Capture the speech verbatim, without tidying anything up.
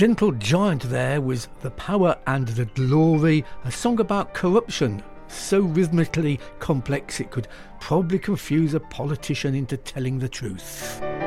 Gentle Giant there was The Power and the Glory, a song about corruption, so rhythmically complex it could probably confuse a politician into telling the truth.